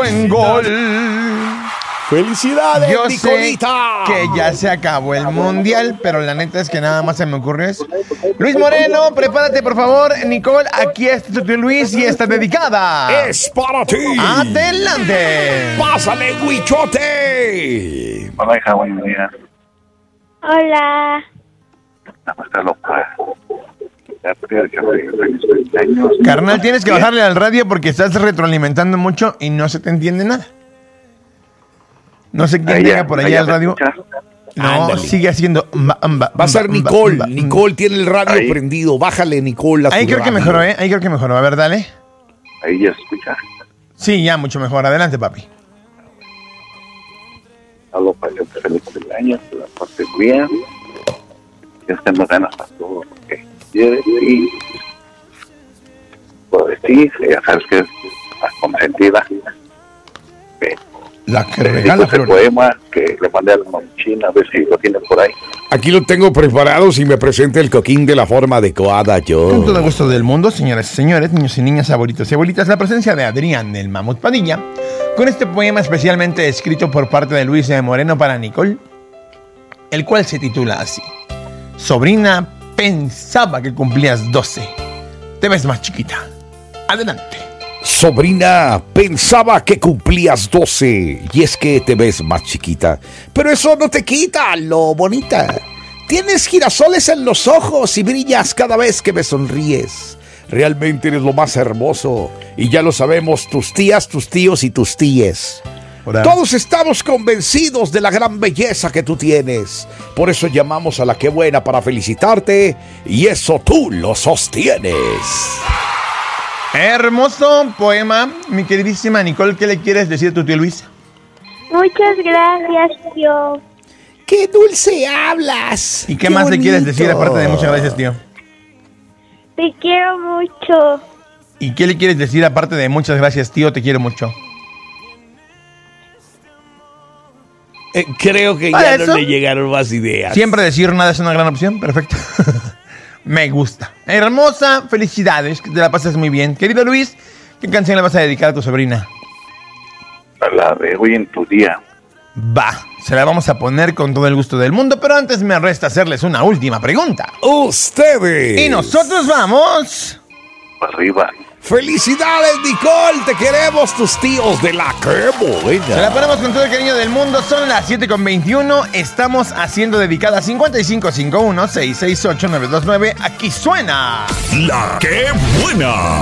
buen gol. ¡Felicidades, Yo Nicolita! sé que ya se acabó el mundial, pero la neta es que nada más se me ocurrió eso. Luis Moreno, prepárate por favor. Nicole, aquí está tu tío Luis y está dedicada. ¡Es para ti! ¡Adelante! ¡Pásale, Huichote! Hola, hija, buen día. Hola. Nada más te lo puedo. Ya te digo que feliz cumpleaños. Carnal, tienes que bajarle al radio porque estás retroalimentando mucho y no se te entiende nada. No sé quién tenga por allá el radio. No, Ándale. sigue haciendo. Va a ser Nicole. Nicole tiene el radio Ahí. prendido. Bájale, Nicole, a tu Ahí creo que radio. mejoró, ¿eh? Ahí creo que mejoró. A ver, dale. Ahí ya escucha. Sí, ya, mucho mejor. Adelante, papi. Hablo para que te feliz cumpleaños, que la pases bien. Que estén ganas para todo lo que quieres. Y pues sí, ya sabes que es más consentida. La que Regala ese poema que le mandé a la mamchina, a ver si lo tiene por ahí. Aquí lo tengo preparado. Si me presenta el coquín de la forma adecuada, yo. Con todo el gusto del mundo, señoras y señores, niños y niñas, abuelitos y abuelitas, la presencia de Adrián del Mamut Padilla, con este poema especialmente escrito por parte de Luis M. Moreno para Nicole, el cual se titula así: Sobrina, pensaba que cumplías 12. Te ves más chiquita. Adelante. Sobrina, pensaba que cumplías 12 y es que te ves más chiquita. Pero eso no te quita lo bonita. Tienes girasoles en los ojos y brillas cada vez que me sonríes. Realmente eres lo más hermoso y ya lo sabemos tus tías, tus tíos y tus tíes. Hola. Todos estamos convencidos de la gran belleza que tú tienes. Por eso llamamos a la que buena para felicitarte y eso tú lo sostienes. Hermoso poema, mi queridísima Nicole. ¿Qué le quieres decir a tu tío Luis? Muchas gracias, tío. ¡Qué dulce hablas! ¿Y qué más le quieres decir aparte de muchas gracias, tío? Te quiero mucho. ¿Y qué le quieres decir aparte de muchas gracias, tío? Te quiero mucho. Creo que ¿Para ya eso? no le llegaron más ideas. Siempre decir nada es una gran opción. Perfecto. Me gusta. Hermosa, felicidades. Que te la pases muy bien. Querido Luis, ¿qué canción le vas a dedicar a tu sobrina? A la de hoy en tu día. Va, se la vamos a poner con todo el gusto del mundo, pero antes me resta hacerles una última pregunta. Ustedes. Y nosotros vamos... Arriba. ¡Felicidades, Nicole! Te queremos, tus tíos de la que buena. Se la ponemos con todo el cariño del mundo. Son las 7:21. Estamos haciendo dedicada 5551-668-929. Aquí suena... La que buena.